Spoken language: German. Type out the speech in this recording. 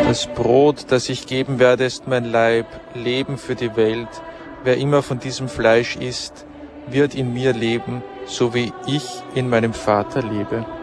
Das Brot, das ich geben werde, ist mein Leib, Leben für die Welt. Wer immer von diesem Fleisch isst, wird in mir leben, so wie ich in meinem Vater lebe.